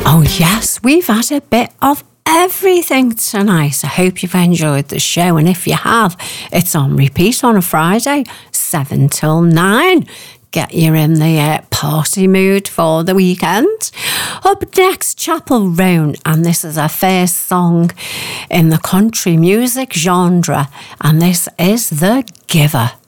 Oh yes, we've had a bit of everything tonight. I hope you've enjoyed the show, and if you have, it's on repeat on a Friday, 7 till 9. Get you in the party mood for the weekend. Up next, Chapel Roan, and this is our first song in the country music genre, and this is The Giver.